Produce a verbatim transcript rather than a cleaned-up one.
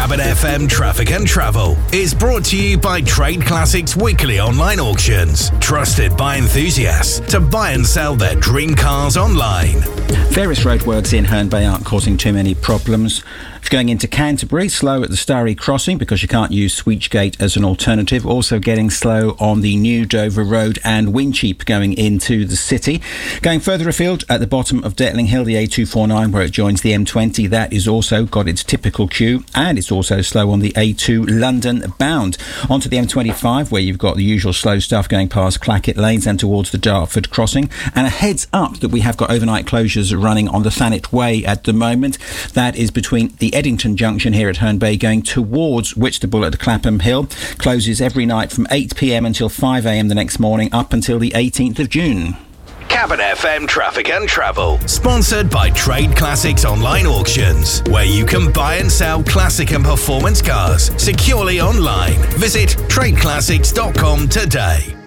Cabin F M Traffic and Travel is brought to you by Trade Classics Weekly Online Auctions, trusted by enthusiasts to buy and sell their dream cars online. Various roadworks in Herne Bay aren't causing too many problems. If you're going into Canterbury, slow at the Starry Crossing because you can't use Sweechgate as an alternative. Also getting slow on the New Dover Road and Wincheap going into the city. Going further afield at the bottom of Detling Hill, the A two forty-nine where it joins the M twenty, that is also got its typical queue, and it's also slow on the A two London bound. Onto the M twenty-five where you've got the usual slow stuff going past Clackett Lanes and towards the Dartford Crossing. And a heads up that we have got overnight closures running on the Thanet Way at the moment. That is between the Eddington Junction here at Herne Bay going towards Whitstable at Clapham Hill. Closes every night from eight p.m. until five a.m. the next morning up until the eighteenth of June. Cabin F M Traffic and Travel, sponsored by Trade Classics Online Auctions, where you can buy and sell classic and performance cars securely online. Visit trade classics dot com today.